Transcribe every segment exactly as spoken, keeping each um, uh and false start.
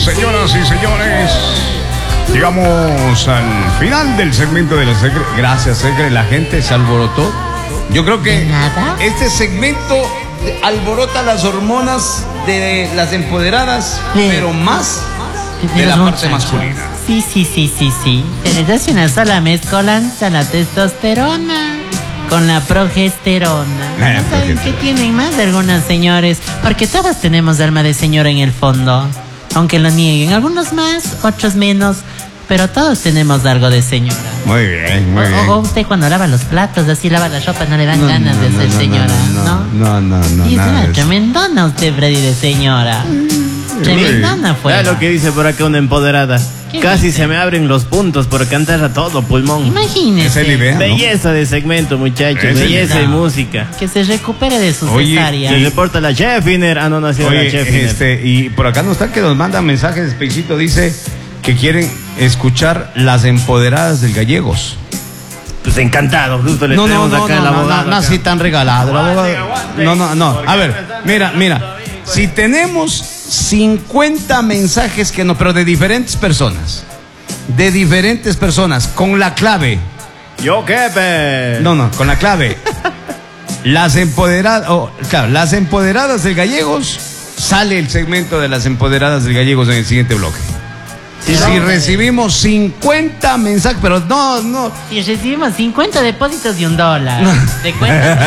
señoras y señores. Llegamos al final del segmento de la Secre. Gracias, Secre. La gente se alborotó. Yo creo que este segmento alborota las hormonas de las empoderadas, sí, pero más de, de la parte masculina. Sí, sí, sí, sí, sí. Se les hace una sola mezcolanza la testosterona con la progesterona. ¿No saben progesterona. qué tienen más de algunos señores? Porque todos tenemos alma de señora en el fondo. Aunque lo nieguen, algunos más, otros menos, pero todos tenemos algo de señora. Muy bien, muy o, bien. O usted cuando lava los platos, así lava la ropa, no le dan no, ganas no, de no, ser no, señora, ¿no? No, no, no, no. Y es nada una de tremendona usted, Freddy, de señora. Tremendona fue. Mira lo que dice por acá una empoderada. Casi dice? se me abren los puntos por cantar a todo pulmón. Imagínese. Idea, ¿no? Belleza de segmento, muchachos. Es belleza y música. Que se recupere de su Oye, cesárea. Se reporta la Chefiner. Ah, no, no ha sido Oye, la Chefiner. Este, y por acá no está que nos mandan mensajes. Espejito dice que quieren escuchar las empoderadas del Gallegos. Pues encantado, justo le No, no, tenemos no, acá no, el no, abogado. no, no, así tan regalado. El abogado. No, no, no. A ver, mira, mira. Si tenemos cincuenta mensajes que no, pero de diferentes personas. De diferentes personas, con la clave. Yo qué, pe. No, no, con la clave. Las empoderadas, oh, claro, las empoderadas del Gallegos. Sale el segmento de las empoderadas del Gallegos en el siguiente bloque. Sí, si no, recibimos cincuenta mensajes, pero no, no. Si recibimos cincuenta depósitos de un dólar. No. ¿De cuenta?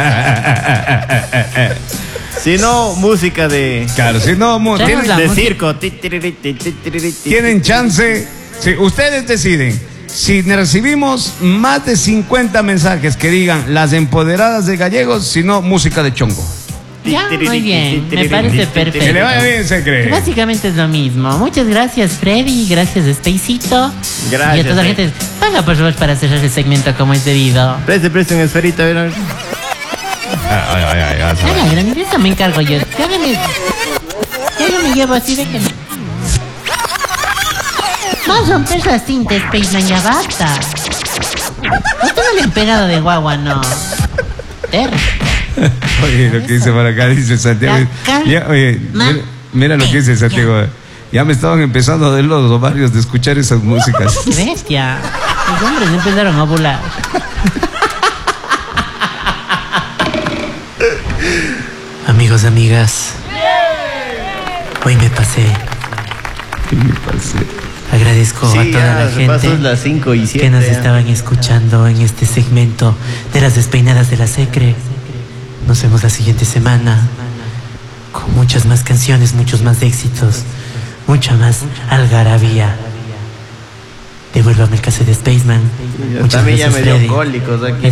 Si no, música de. Claro, si no, tienen, de música. circo. Tienen chance. Si ustedes deciden, si recibimos más de cincuenta mensajes que digan las empoderadas de Gallegos, si no, música de chongo. Ya, muy bien, me parece perfecto. Que le vaya bien, se cree. Básicamente es lo mismo. Muchas gracias, Freddy, gracias, Spacito. Gracias. Y a toda la gente, paga por favor para cerrar el segmento como es debido. Preste, preste una esferita, ¿verdad? Ay, ay, ay, ay. Haga, grande, eso me encargo yo. Hágame. Yo me llevo así de que. Vas a romper la cinta, Spaceman, ya basta. Esto no le han pegado de guagua, no. Ter. Oye, lo que dice por acá, dice Santiago. Ya, oye, mira, mira lo que dice Santiago. Ya me estaban empezando a doler los ovarios de escuchar esas músicas. ¡Qué bestia! Los hombres empezaron a volar. Amigos, amigas, hoy me pasé. Me pasé. Agradezco sí, a toda la gente las cinco y siete, que nos ya. estaban escuchando en este segmento de las despeinadas de la Secre. Nos vemos la siguiente semana con muchas más canciones, muchos más éxitos, mucha más algarabía. Devuélvame el cassette de Spaceman. Yo también ya me dio cólicos aquí.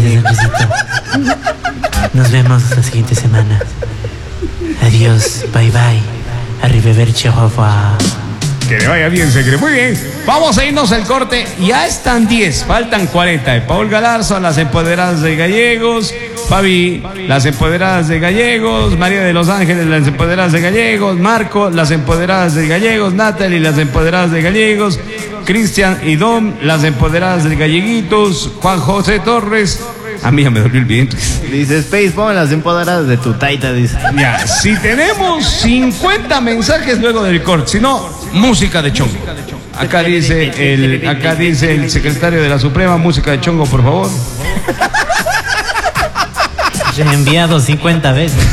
Nos vemos la siguiente semana. Adiós, bye bye. Arrivederci, au revoir. Que le vaya bien, se cree. Muy bien. Vamos a irnos al corte. Ya están diez, faltan cuarenta. Paul Galarzo, las empoderadas de Gallegos. Fabi, las empoderadas de Gallegos. María de los Ángeles, las empoderadas de Gallegos. Marco, las empoderadas de Gallegos. Natalie, las empoderadas de Gallegos. Cristian y Dom, las empoderadas de Galleguitos. Juan José Torres. A mí ya me dolió el vientre. Dice Space, pon las empoderadas de tu taita, dice. Ya, si tenemos cincuenta mensajes luego del corte, si no, música de chongo. Acá dice el, acá dice el secretario de la Suprema, música de chongo, por favor. Ya he enviado cincuenta veces.